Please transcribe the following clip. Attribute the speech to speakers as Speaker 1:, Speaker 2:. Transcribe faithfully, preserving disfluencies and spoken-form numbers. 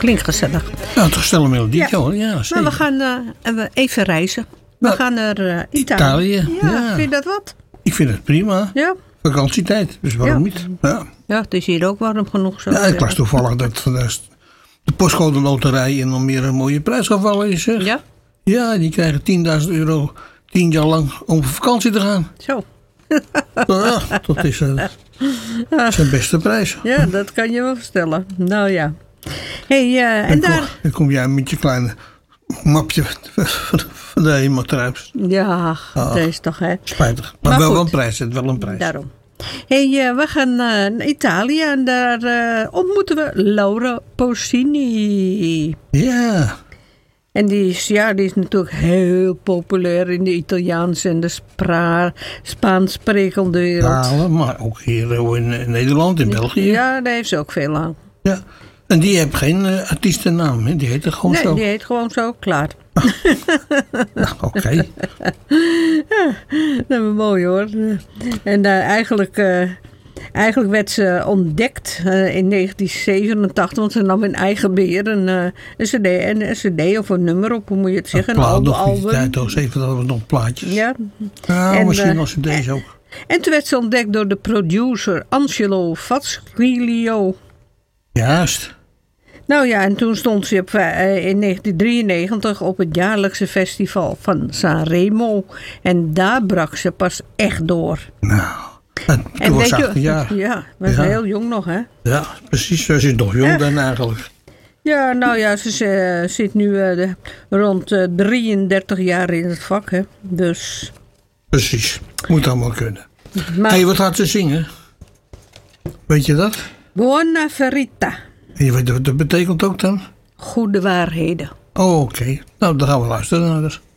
Speaker 1: klinkt gezellig.
Speaker 2: Nou, toch snel een melodietje
Speaker 1: Ja.
Speaker 2: hoor. Ja, zeker.
Speaker 1: Maar we gaan uh, even reizen. We
Speaker 2: Nou,
Speaker 1: gaan naar uh,
Speaker 2: Italië,
Speaker 1: Italië. Ja,
Speaker 2: ja.
Speaker 1: vind je dat wat?
Speaker 2: Ik vind het prima.
Speaker 1: Ja.
Speaker 2: Vakantietijd, dus waarom
Speaker 1: Ja.
Speaker 2: niet? Ja.
Speaker 1: Ja, het is hier ook warm genoeg. Zo.
Speaker 2: Ja, ik las toevallig dat uh, de postcode loterij in Almere een mooie prijsgevallen is. Zeg.
Speaker 1: Ja?
Speaker 2: Ja, die krijgen tienduizend euro tien jaar lang om op vakantie te gaan.
Speaker 1: Zo.
Speaker 2: Ja, dat is uh, zijn beste prijs.
Speaker 1: Ja, dat kan je wel vertellen. Nou ja. Hey, uh, en
Speaker 2: En
Speaker 1: daar...
Speaker 2: kom, dan kom jij met je kleine mapje van de hematruips.
Speaker 1: Ja,
Speaker 2: Ah.
Speaker 1: dat is toch, hè?
Speaker 2: Spijtig. Maar,
Speaker 1: Maar
Speaker 2: wel
Speaker 1: goed.
Speaker 2: een prijs, het wel een prijs.
Speaker 1: Daarom. Hey, uh, we gaan uh, naar Italië en daar uh, ontmoeten we Laura Pausini.
Speaker 2: Ja.
Speaker 1: En die is, ja, die is natuurlijk heel populair in de Italiaanse en de Spra- Spaans sprekende wereld.
Speaker 2: Talen, maar ook hier uh, in, in Nederland, in België.
Speaker 1: Ja, daar heeft ze ook veel aan.
Speaker 2: Ja. En die heeft geen uh, artiestennaam, hè? Die heet er gewoon
Speaker 1: Nee,
Speaker 2: zo.
Speaker 1: die heet gewoon zo, klaar.
Speaker 2: Nou, oké. Okay.
Speaker 1: Dat is mooi hoor. En uh, eigenlijk, uh, eigenlijk werd ze ontdekt uh, in negentien zevenentachtig, want ze nam in eigen beheer een, uh, een, cd, een, een cd of een nummer op, hoe moet je het zeggen? Een,
Speaker 2: plaat
Speaker 1: album.
Speaker 2: nog in die tijd, toch? Zeven hadden we nog plaatjes.
Speaker 1: Ja.
Speaker 2: Nou,
Speaker 1: En,
Speaker 2: misschien
Speaker 1: uh,
Speaker 2: als cd's ook.
Speaker 1: En toen werd ze ontdekt door de producer Angelo Fasciglio.
Speaker 2: Juist.
Speaker 1: Nou ja, en toen stond ze op, uh, in negentien drieënnegentig op het jaarlijkse festival van Sanremo. En daar brak ze pas echt door.
Speaker 2: Nou, en toen
Speaker 1: En
Speaker 2: was
Speaker 1: weet
Speaker 2: ze
Speaker 1: je-
Speaker 2: achttien jaar.
Speaker 1: Ja, was
Speaker 2: Ja.
Speaker 1: heel jong nog, hè?
Speaker 2: Ja, precies. Ze is nog jong
Speaker 1: Ja.
Speaker 2: dan eigenlijk.
Speaker 1: Ja, nou ja, ze uh, zit nu uh, de, rond uh, drieëndertig jaar in het vak, hè. Dus...
Speaker 2: Precies. Moet allemaal kunnen.
Speaker 1: Maar
Speaker 2: Hé, hey, wat gaat ze zingen? Weet je dat?
Speaker 1: Buona Verita.
Speaker 2: En je weet wat dat betekent ook dan?
Speaker 1: Goede waarheden.
Speaker 2: Oh, oké. Okay. Nou, dan gaan we luisteren naar haar.